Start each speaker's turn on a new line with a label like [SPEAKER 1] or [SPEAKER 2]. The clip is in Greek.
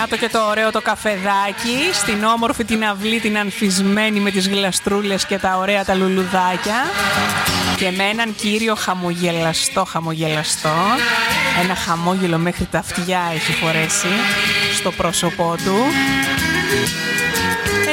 [SPEAKER 1] Να το και το ωραίο το καφεδάκι, στην όμορφη την αυλή την ανθισμένη με τις γλαστρούλες και τα ωραία τα λουλουδάκια. Και με έναν κύριο χαμογελαστό. Ένα χαμόγελο μέχρι τα αυτιά έχει φορέσει στο πρόσωπό του.